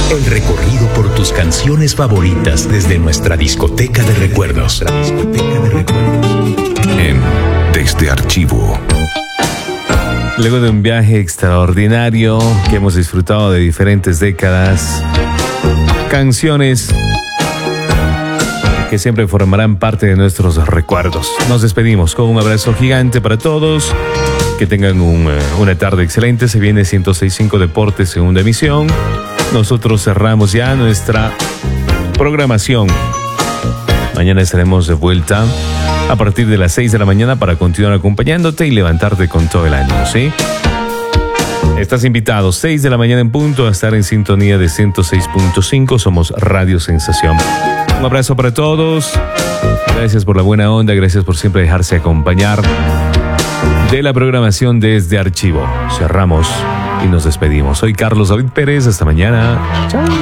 El recorrido por tus canciones favoritas desde nuestra discoteca de recuerdos. En Desde Archivo. Luego de un viaje extraordinario que hemos disfrutado de diferentes décadas, canciones que siempre formarán parte de nuestros recuerdos. Nos despedimos con un abrazo gigante para todos. Que tengan una tarde excelente. Se viene 106.5 Deportes, segunda emisión. Nosotros cerramos ya nuestra programación. Mañana estaremos de vuelta a partir de las 6 de la mañana para continuar acompañándote y levantarte con todo el ánimo, ¿sí? Estás invitado 6 de la mañana en punto a estar en sintonía de 106.5. Somos Radio Sensación. Un abrazo para todos. Gracias por la buena onda. Gracias por siempre dejarse acompañar de la programación Desde Archivo. Cerramos y nos despedimos. Soy Carlos David Pérez. Hasta mañana. Chao.